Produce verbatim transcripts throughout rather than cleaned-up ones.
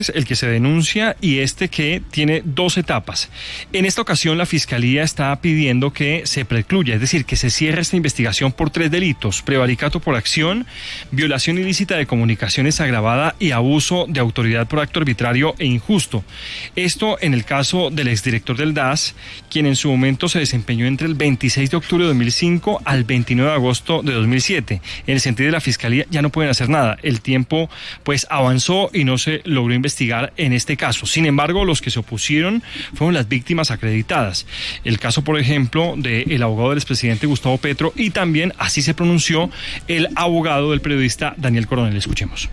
el que se denuncia y este que tiene dos etapas. En esta ocasión la Fiscalía está pidiendo que se precluya, es decir, que se cierre esta investigación por tres delitos: prevaricato por acción, violación ilícita de comunicaciones agravada y abuso de autoridad por acto arbitrario e injusto. Esto en el caso del exdirector del D A S, quien en su momento se desempeñó entre el veintiséis de octubre de dos mil cinco al veintinueve de agosto de dos mil siete. En el sentido de la Fiscalía ya no pueden hacer nada. El tiempo pues avanzó y no se logró investigar investigar en este caso. Sin embargo, los que se opusieron fueron las víctimas acreditadas. El caso, por ejemplo, del abogado del expresidente Gustavo Petro, y también así se pronunció el abogado del periodista Daniel Coronel. Escuchemos.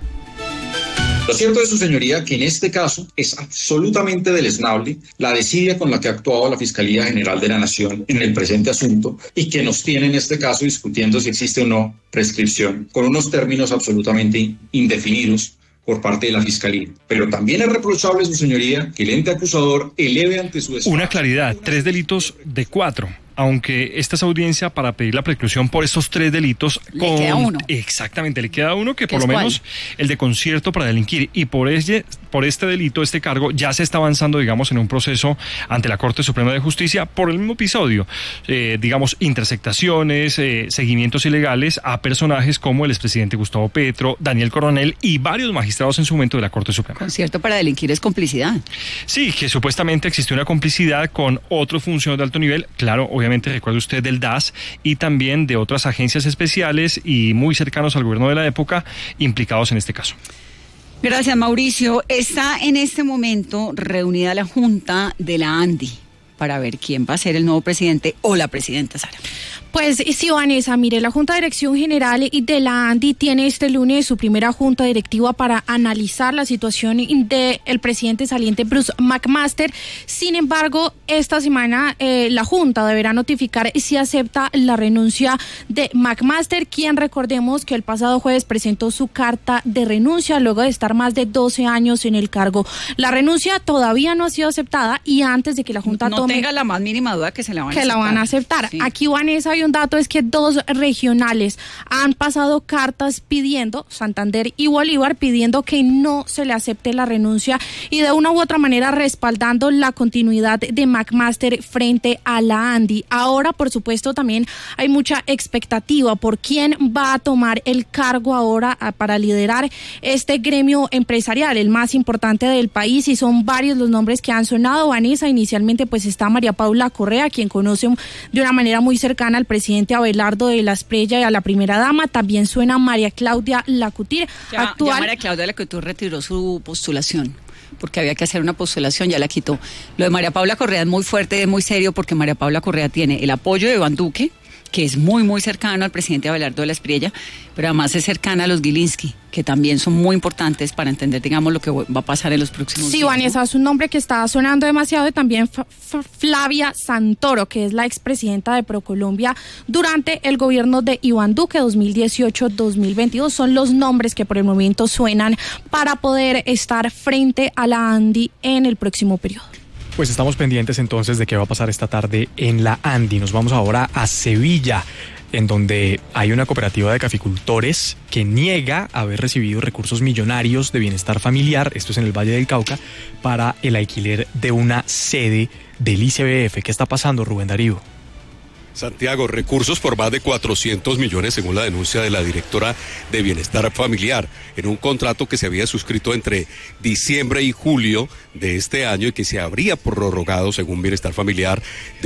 Lo cierto es, su señoría, que en este caso es absolutamente deleznable la desidia con la que ha actuado la Fiscalía General de la Nación en el presente asunto y que nos tiene en este caso discutiendo si existe o no prescripción, con unos términos absolutamente indefinidos por parte de la Fiscalía. Pero también es reprochable, su señoría, que el ente acusador eleve ante su... Una claridad, tres delitos de cuatro. Aunque esta es audiencia para pedir la preclusión por estos tres delitos. Le con... queda uno. Exactamente, le queda uno que por lo menos cuál? El de concierto para delinquir. Y por, ese, por este delito, este cargo, ya se está avanzando, digamos, en un proceso ante la Corte Suprema de Justicia por el mismo episodio. Eh, digamos, intersectaciones, eh, seguimientos ilegales a personajes como el expresidente Gustavo Petro, Daniel Coronel y varios magistrados en su momento de la Corte Suprema. Concierto para delinquir es complicidad. Sí, que supuestamente existió una complicidad con otros funcionarios de alto nivel, claro, obviamente. Recuerde usted del D A S y también de otras agencias especiales y muy cercanos al gobierno de la época implicados en este caso. Gracias, Mauricio. Está en este momento reunida la Junta de la ANDI para ver quién va a ser el nuevo presidente o la presidenta, Sara. Pues sí, Vanessa, mire, la Junta de Dirección General de la ANDI tiene este lunes su primera junta directiva para analizar la situación del presidente saliente Bruce McMaster. Sin embargo, esta semana eh, la Junta deberá notificar si acepta la renuncia de McMaster, quien, recordemos que el pasado jueves presentó su carta de renuncia luego de estar más de doce años en el cargo. La renuncia todavía no ha sido aceptada y antes de que la Junta no tome... No tenga la más mínima duda que se la van a que aceptar. la van a aceptar. Sí. Aquí, Vanessa, hay un dato, es que dos regionales han pasado cartas pidiendo, Santander y Bolívar, pidiendo que no se le acepte la renuncia y de una u otra manera respaldando la continuidad de McMaster frente a la ANDI. Ahora, por supuesto, también hay mucha expectativa por quién va a tomar el cargo ahora para liderar este gremio empresarial, el más importante del país, y son varios los nombres que han sonado. Vanessa, inicialmente pues está María Paula Correa, quien conoce de una manera muy cercana al presidente Abelardo de la Espriella y a la primera dama. También suena María Claudia Lacutir. Ya, actual... ya María Claudia Lacutir retiró su postulación porque había que hacer una postulación, ya la quitó. Lo de María Paula Correa es muy fuerte, es muy serio, porque María Paula Correa tiene el apoyo de Iván Duque, que es muy, muy cercano al presidente Abelardo de la Espriella, pero además es cercana a los Gilinski, que también son muy importantes para entender, digamos, lo que va a pasar en los próximos sí, días. Sí, Vanessa, es un nombre que está sonando demasiado, y también F- F- Flavia Santoro, que es la expresidenta de ProColombia durante el gobierno de Iván Duque dos mil dieciocho a dos mil veintidós. Son los nombres que por el momento suenan para poder estar frente a la ANDI en el próximo periodo. Pues estamos pendientes entonces de qué va a pasar esta tarde en la ANDI. Nos vamos ahora a Sevilla, en donde hay una cooperativa de caficultores que niega haber recibido recursos millonarios de bienestar familiar, esto es en el Valle del Cauca, para el alquiler de una sede del I C B F. ¿Qué está pasando, Rubén Darío? Santiago, recursos por más de cuatrocientos millones según la denuncia de la directora de Bienestar Familiar en un contrato que se había suscrito entre diciembre y julio de este año y que se habría prorrogado según Bienestar Familiar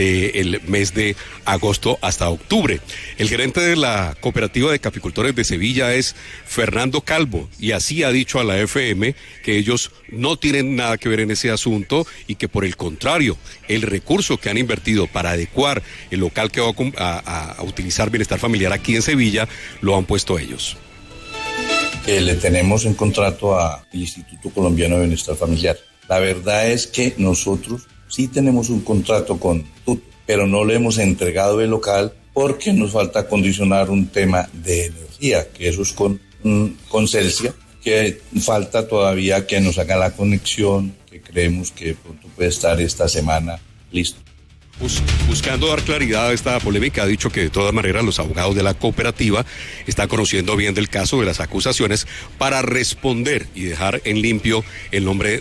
del mes de agosto hasta octubre. El gerente de la cooperativa de caficultores de Sevilla es Fernando Calvo y así ha dicho a la F M que ellos no tienen nada que ver en ese asunto y que por el contrario, el recurso que han invertido para adecuar el local que va a, a, a utilizar Bienestar Familiar aquí en Sevilla, lo han puesto ellos. Eh, le tenemos un contrato al Instituto Colombiano de Bienestar Familiar. La verdad es que nosotros sí tenemos un contrato con T U T, pero no le hemos entregado el local porque nos falta condicionar un tema de energía, que eso es con, con Celsia, que falta todavía que nos haga la conexión, que creemos que pronto puede estar esta semana listo. Bus- buscando dar claridad a esta polémica, ha dicho que de todas maneras los abogados de la cooperativa están conociendo bien del caso, de las acusaciones, para responder y dejar en limpio el nombre